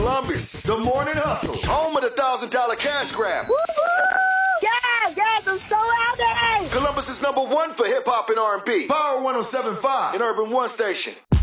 Columbus, the Morning Hustle, home of the $1,000 cash grab. Yeah, I'm so happy. Columbus is #1 for hip hop and R&B. Power 107.5 and Urban One Station.